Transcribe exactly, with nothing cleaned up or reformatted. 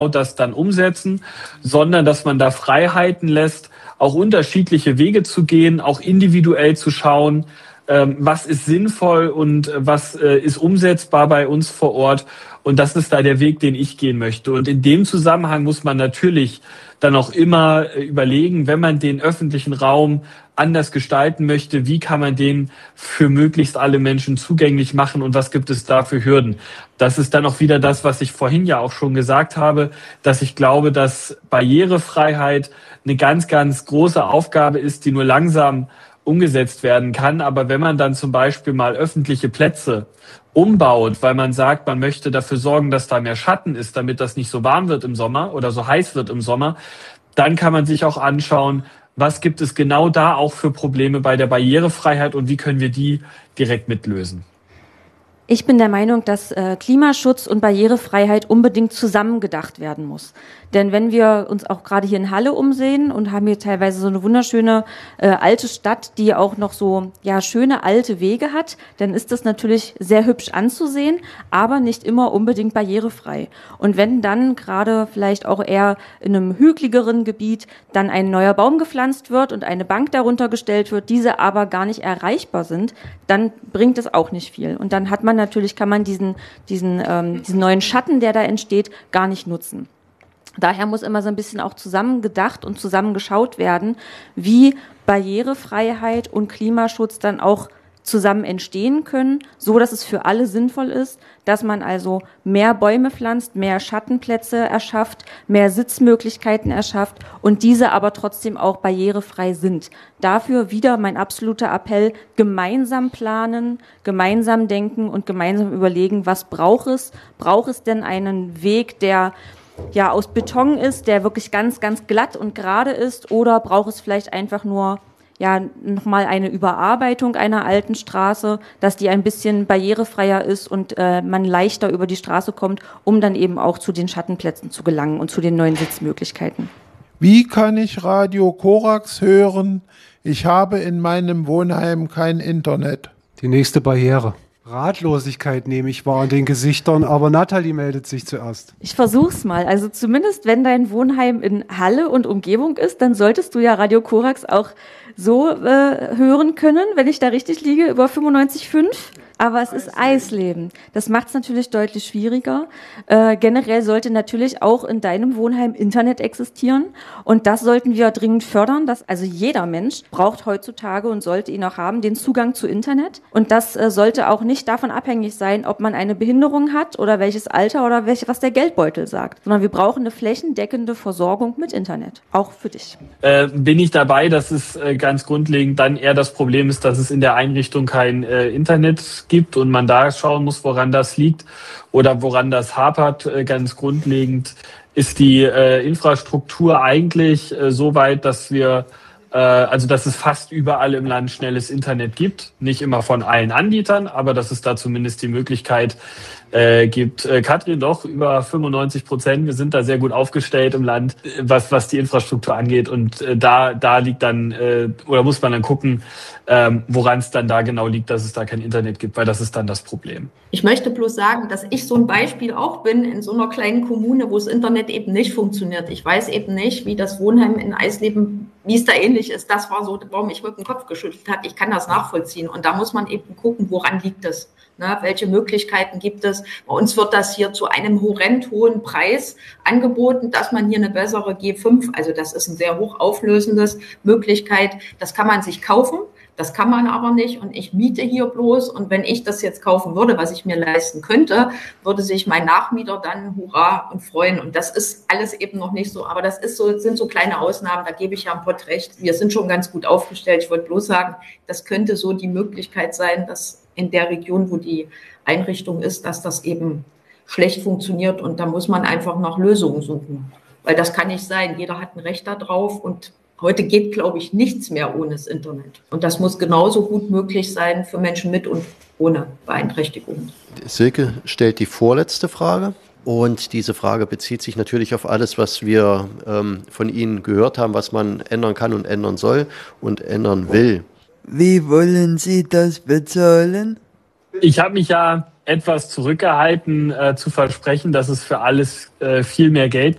das dann umsetzen, sondern dass man da Freiheiten lässt, auch unterschiedliche Wege zu gehen, auch individuell zu schauen, ähm, was ist sinnvoll und äh, was äh, ist umsetzbar bei uns vor Ort. Und das ist da der Weg, den ich gehen möchte. Und in dem Zusammenhang muss man natürlich dann auch immer äh, überlegen, wenn man den öffentlichen Raum anders gestalten möchte, wie kann man den für möglichst alle Menschen zugänglich machen und was gibt es da für Hürden? Das ist dann auch wieder das, was ich vorhin ja auch schon gesagt habe, dass ich glaube, dass Barrierefreiheit eine ganz, ganz große Aufgabe ist, die nur langsam umgesetzt werden kann. Aber wenn man dann zum Beispiel mal öffentliche Plätze umbaut, weil man sagt, man möchte dafür sorgen, dass da mehr Schatten ist, damit das nicht so warm wird im Sommer oder so heiß wird im Sommer, dann kann man sich auch anschauen, was gibt es genau da auch für Probleme bei der Barrierefreiheit und wie können wir die direkt mitlösen? Ich bin der Meinung, dass äh, Klimaschutz und Barrierefreiheit unbedingt zusammengedacht werden muss. Denn wenn wir uns auch gerade hier in Halle umsehen und haben hier teilweise so eine wunderschöne äh, alte Stadt, die auch noch so ja schöne alte Wege hat, dann ist das natürlich sehr hübsch anzusehen, aber nicht immer unbedingt barrierefrei. Und wenn dann gerade vielleicht auch eher in einem hügeligeren Gebiet dann ein neuer Baum gepflanzt wird und eine Bank darunter gestellt wird, diese aber gar nicht erreichbar sind, dann bringt es auch nicht viel. Und dann hat man natürlich, kann man diesen, diesen, ähm, diesen neuen Schatten, der da entsteht, gar nicht nutzen. Daher muss immer so ein bisschen auch zusammengedacht und zusammengeschaut werden, wie Barrierefreiheit und Klimaschutz dann auch zusammen entstehen können, so dass es für alle sinnvoll ist, dass man also mehr Bäume pflanzt, mehr Schattenplätze erschafft, mehr Sitzmöglichkeiten erschafft und diese aber trotzdem auch barrierefrei sind. Dafür wieder mein absoluter Appell, gemeinsam planen, gemeinsam denken und gemeinsam überlegen, was braucht es? Braucht es denn einen Weg, der ja aus Beton ist, der wirklich ganz, ganz glatt und gerade ist, oder braucht es vielleicht einfach nur ja nochmal eine Überarbeitung einer alten Straße, dass die ein bisschen barrierefreier ist und äh, man leichter über die Straße kommt, um dann eben auch zu den Schattenplätzen zu gelangen und zu den neuen Sitzmöglichkeiten. Wie kann ich Radio Korax hören? Ich habe in meinem Wohnheim kein Internet. Die nächste Barriere. Ratlosigkeit nehme ich wahr an den Gesichtern, aber Nathalie meldet sich zuerst. Ich versuch's mal. Also zumindest, wenn dein Wohnheim in Halle und Umgebung ist, dann solltest du ja Radio Korax auch so äh, hören können, wenn ich da richtig liege, über fünfundneunzig Komma fünf. Aber es ist Eisleben. Das macht es natürlich deutlich schwieriger. Äh, generell sollte natürlich auch in deinem Wohnheim Internet existieren. Und das sollten wir dringend fördern. Dass, also jeder Mensch braucht heutzutage und sollte ihn auch haben, den Zugang zu Internet. Und das äh, sollte auch nicht davon abhängig sein, ob man eine Behinderung hat oder welches Alter oder welche, was der Geldbeutel sagt. Sondern wir brauchen eine flächendeckende Versorgung mit Internet. Auch für dich. Äh, bin ich dabei, dass es äh, ganz grundlegend dann eher das Problem ist, dass es in der Einrichtung kein äh, Internet gibt und man da schauen muss, woran das liegt oder woran das hapert. Äh, ganz grundlegend ist die äh, Infrastruktur eigentlich äh, so weit, dass wir äh, also dass es fast überall im Land schnelles Internet gibt. Nicht immer von allen Anbietern, aber dass es da zumindest die Möglichkeit äh, gibt. Äh, Katrin, doch, über fünfundneunzig Prozent. Wir sind da sehr gut aufgestellt im Land, was was die Infrastruktur angeht. Und äh, da da liegt dann, äh, oder muss man dann gucken, ähm, woran es dann da genau liegt, dass es da kein Internet gibt, weil das ist dann das Problem. Ich möchte bloß sagen, dass ich so ein Beispiel auch bin in so einer kleinen Kommune, wo das Internet eben nicht funktioniert. Ich weiß eben nicht, wie das Wohnheim in Eisleben, wie es da ähnlich ist. Das war so, warum ich mit dem Kopf geschüttelt habe. Ich kann das nachvollziehen. Und da muss man eben gucken, woran liegt es? Ne, welche Möglichkeiten gibt es? Bei uns wird das hier zu einem horrend hohen Preis angeboten, dass man hier eine bessere G fünf, also das ist ein sehr hoch auflösendes Möglichkeit, das kann man sich kaufen. Das kann man aber nicht und ich miete hier bloß und wenn ich das jetzt kaufen würde, was ich mir leisten könnte, würde sich mein Nachmieter dann hurra und freuen und das ist alles eben noch nicht so, aber das ist so, sind so kleine Ausnahmen, da gebe ich Herrn Pott recht, wir sind schon ganz gut aufgestellt, ich wollte bloß sagen, das könnte so die Möglichkeit sein, dass in der Region, wo die Einrichtung ist, dass das eben schlecht funktioniert und da muss man einfach nach Lösungen suchen, weil das kann nicht sein, jeder hat ein Recht darauf und heute geht, glaube ich, nichts mehr ohne das Internet. Und das muss genauso gut möglich sein für Menschen mit und ohne Beeinträchtigungen. Silke stellt die vorletzte Frage. Und diese Frage bezieht sich natürlich auf alles, was wir ähm, von Ihnen gehört haben, was man ändern kann und ändern soll und ändern will. Wie wollen Sie das bezahlen? Ich habe mich ja etwas zurückgehalten, äh, zu versprechen, dass es für alles äh, viel mehr Geld